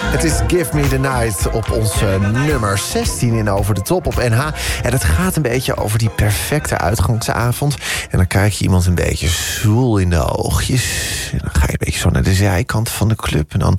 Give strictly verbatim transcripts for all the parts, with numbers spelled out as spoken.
Het is Give Me The Night op onze nummer zestien in Over de Top op N H. En het gaat een beetje over die perfecte uitgangsavond. En dan kijk je iemand een beetje zwoel in de oogjes. En dan ga je een beetje zo naar de zijkant van de club. En dan...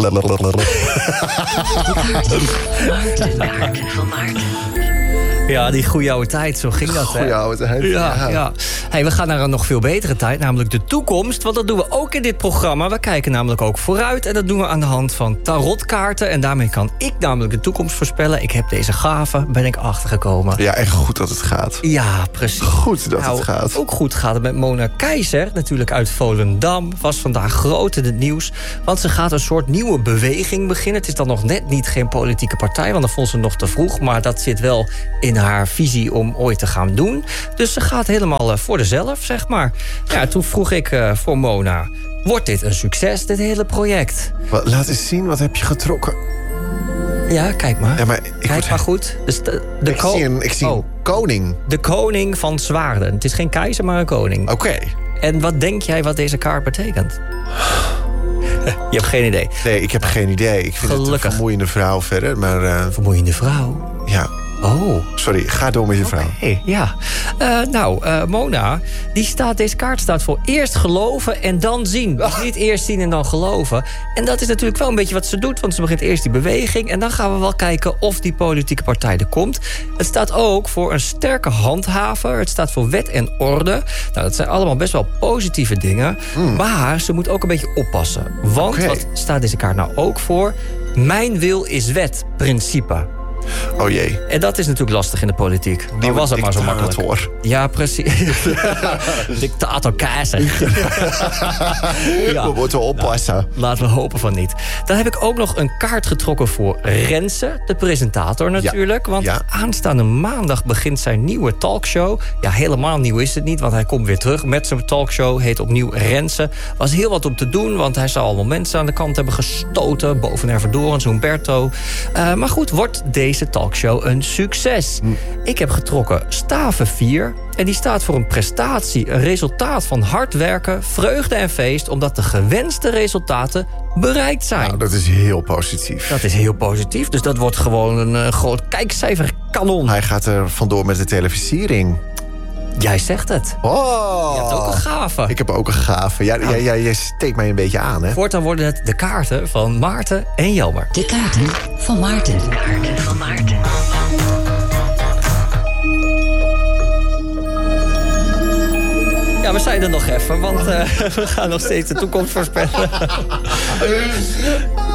Kaarten van Maarten. Ja, die goede oude tijd, zo ging dat, hè? Goeie oude tijd, ja. ja. ja. Hey, we gaan naar een nog veel betere tijd, namelijk de toekomst. Want dat doen we ook in dit programma. We kijken namelijk ook vooruit. En dat doen we aan de hand van tarotkaarten. En daarmee kan ik namelijk de toekomst voorspellen. Ik heb deze gave, ben ik achtergekomen. Ja, echt goed dat het gaat. Ja, precies. Goed dat nou, het gaat. Ook goed gaat het met Mona Keizer, natuurlijk uit Volendam. Was vandaag groot in het nieuws. Want ze gaat een soort nieuwe beweging beginnen. Het is dan nog net niet geen politieke partij, want dat vond ze nog te vroeg. Maar dat zit wel in haar visie om ooit te gaan doen. Dus ze gaat helemaal uh, voor dezelf, zeg maar. Ja, toen vroeg ik uh, voor Mona... wordt dit een succes, dit hele project? Wat, laat eens zien, wat heb je getrokken? Ja, kijk maar. Ja, maar ik kijk word... maar goed. Dus de, de ik, ko- zie een, ik zie oh. een koning. De koning van zwaarden. Het is geen keizer, maar een koning. Oké. Okay. En wat denk jij wat deze kaart betekent? Je hebt geen idee. Nee, ik heb geen idee. Ik vind Gelukkig. het een vermoeiende vrouw verder, maar... Uh... Vermoeiende vrouw? Ja. Oh. Sorry, ga door met je vrouw. Okay, ja. Uh, nou, uh, Mona, die staat, deze kaart staat voor eerst geloven en dan zien. Dus niet eerst zien en dan geloven. En dat is natuurlijk wel een beetje wat ze doet, want ze begint eerst die beweging... en dan gaan we wel kijken of die politieke partij er komt. Het staat ook voor een sterke handhaver. Het staat voor wet en orde. Nou, dat zijn allemaal best wel positieve dingen. Mm. Maar ze moet ook een beetje oppassen. Want okay. Wat staat deze kaart nou ook voor? Mijn wil is wet, principe. Oh jee. En dat is natuurlijk lastig in de politiek. Dan was het maar zo makkelijk. Ja, precies. Dictator keizer. Ja. We moeten oppassen. Nou, laten we hopen van niet. Dan heb ik ook nog een kaart getrokken voor Renze, de presentator natuurlijk. Ja. Want ja. aanstaande maandag begint zijn nieuwe talkshow. Ja, helemaal nieuw is het niet, want hij komt weer terug met zijn talkshow. Heet opnieuw Renze. Was heel wat om te doen, want hij zou allemaal mensen aan de kant hebben gestoten. Boven Hervedorens, Humberto. Uh, maar goed, wordt deze talkshow een succes. Hm. Ik heb getrokken staven vier. En die staat voor een prestatie, een resultaat van hard werken, vreugde en feest, omdat de gewenste resultaten bereikt zijn. Nou, dat is heel positief. Dat is heel positief, dus dat wordt gewoon een uh, groot kijkcijferkanon. Hij gaat er vandoor met de televisiering. Jij zegt het. Oh. Je hebt ook een gave. Ik heb ook een gave. Ja, ja. Ja, jij steekt mij een beetje aan, hè? Voortaan worden het de kaarten van Maarten en Jelmer. De kaarten van Maarten. De kaarten van Maarten. Ja, we zijn er nog even, want uh, we gaan nog steeds de toekomst voorspellen.